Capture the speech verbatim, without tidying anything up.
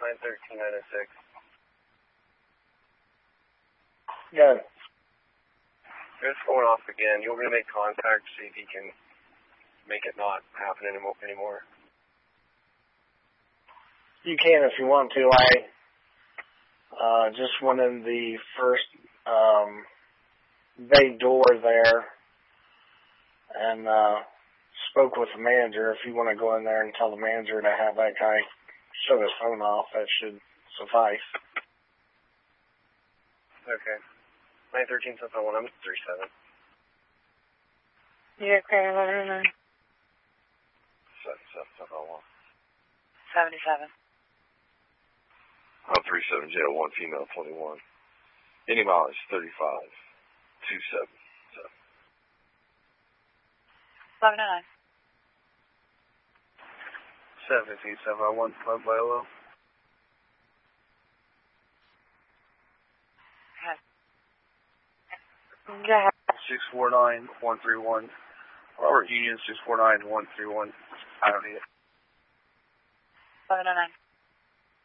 nine thirteen nine oh six. Yeah. It's going off again. You want me to make contact to see if you can make it not happen anymore? anymore? You can if you want to. I uh, just went in the first um, bay door there and uh, spoke with the manager. If you want to go in there and tell the manager to have that guy shut his phone off, that should suffice. Okay. nine thirteen seven one, I'm three seven. Yeah, okay, eleven nine. seven seven seven one. seventy-seven. I'm three seven J one, female twenty-one. Any mileage thirty-five two seven seven. eleven oh nine. seventeen seven one, Club Lilo. Yeah. six four nine one three one. Robert Union six four nine one three one. I don't need it. eleven oh nine.